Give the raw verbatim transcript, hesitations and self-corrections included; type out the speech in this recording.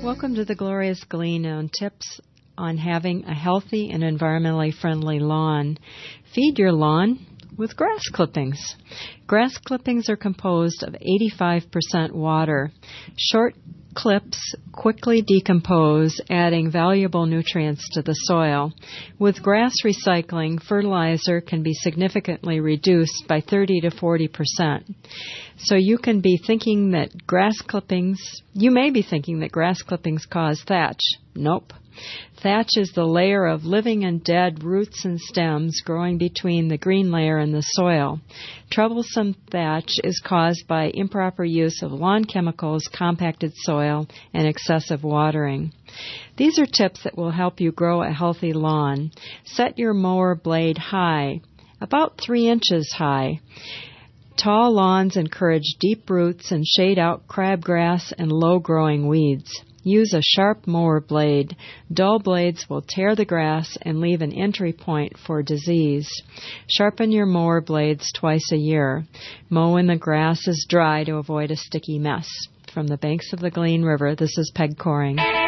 Welcome to the Glorious Glean on tips on having a healthy and environmentally friendly lawn. Feed your lawn with grass clippings. Grass clippings are composed of eighty-five percent water. Short clips quickly decompose, adding valuable nutrients to the soil. With grass recycling, fertilizer can be significantly reduced by thirty to forty percent. So you can be thinking that grass clippings, you may be thinking that grass clippings cause thatch. Nope. Thatch is the layer of living and dead roots and stems growing between the green layer and the soil. Troublesome thatch is caused by improper use of lawn chemicals, compacted soil, and excessive watering. These are tips that will help you grow a healthy lawn. Set your mower blade high, about three inches high. Tall lawns encourage deep roots and shade out crabgrass and low-growing weeds. Use a sharp mower blade. Dull blades will tear the grass and leave an entry point for disease. Sharpen your mower blades twice a year. Mow when the grass is dry to avoid a sticky mess. From the banks of the Glean River, this is Peg Coring.